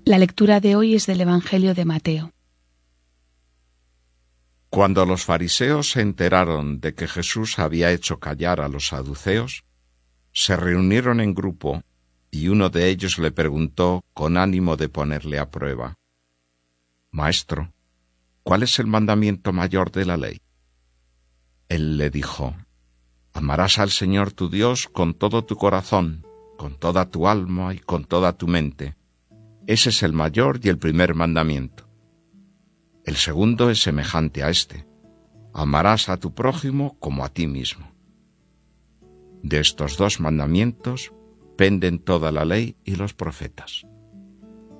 La lectura de hoy es del Evangelio de Mateo. Cuando los fariseos se enteraron de que Jesús había hecho callar a los saduceos, se reunieron en grupo y uno de ellos le preguntó con ánimo de ponerle a prueba: «Maestro, ¿cuál es el mandamiento mayor de la ley?» Él le dijo: «Amarás al Señor tu Dios con todo tu corazón, con toda tu alma y con toda tu mente. Ese es el mayor y el primer mandamiento. El segundo es semejante a este: amarás a tu prójimo como a ti mismo. De estos dos mandamientos penden toda la ley y los profetas».